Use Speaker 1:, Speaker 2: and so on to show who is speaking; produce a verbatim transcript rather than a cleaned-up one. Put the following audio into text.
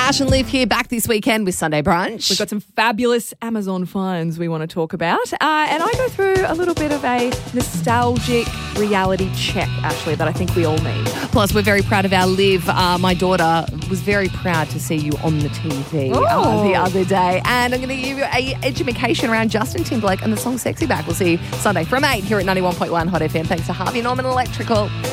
Speaker 1: Ash and Liv here back this weekend with Sunday Brunch.
Speaker 2: We've got some fabulous Amazon finds we want to talk about. Uh, and I go through a little bit of a nostalgic reality check, Ashley, that I think we all need.
Speaker 1: Plus, we're very proud of our Liv. Uh, my daughter was very proud to see you on the T V uh,
Speaker 2: Oh.
Speaker 1: the other day. And I'm going to give you a education around Justin Timberlake and the song Sexy Back. We'll see you Sunday from eight here at ninety-one point one Hot F M. Thanks to Harvey Norman Electrical.